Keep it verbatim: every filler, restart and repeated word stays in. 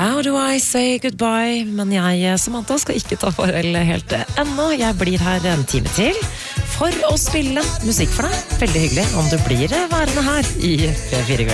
How do I say goodbye? Men jeg, Samantha, skal ikke ta farvel helt ennå. Jeg blir her en time til for å spille musikk for deg. Veldig hyggelig om du blir værende her i P fire.